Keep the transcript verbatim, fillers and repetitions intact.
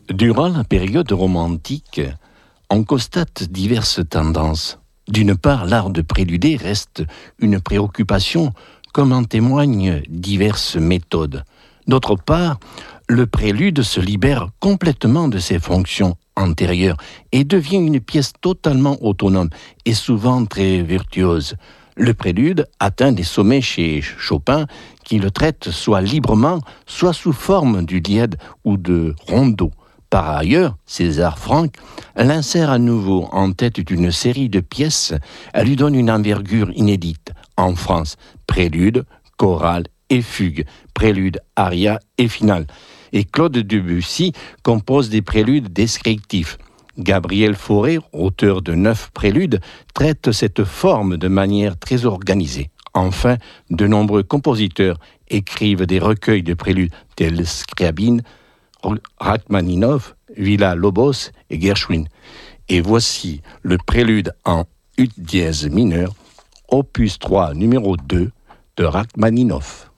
Durant la période romantique, on constate diverses tendances. D'une part, l'art de préluder reste une préoccupation, comme en témoignent diverses méthodes. D'autre part, le prélude se libère complètement de ses fonctions antérieures et devient une pièce totalement autonome et souvent très virtuose. Le prélude atteint des sommets chez Chopin qui le traite soit librement, soit sous forme du lied ou de rondo. Par ailleurs, César Franck l'insère à nouveau en tête d'une série de pièces. Elle lui donne une envergure inédite. En France, prélude, chorale et fugue, prélude, aria et finale. Et Claude Debussy compose des préludes descriptifs. Gabriel Fauré, auteur de neuf préludes, traite cette forme de manière très organisée. Enfin, de nombreux compositeurs écrivent des recueils de préludes tels Scriabine, Rachmaninov, Villa-Lobos et Gershwin. Et voici le prélude en ut dièse mineur, opus trois, numéro deux, de Rachmaninov.